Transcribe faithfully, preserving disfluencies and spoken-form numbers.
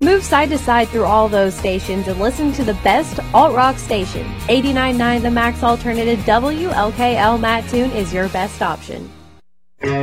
Move side to side through all those stations and listen to the best alt-rock station. eighty-nine point nine The Max Alternative W L K L Mattoon is your best option.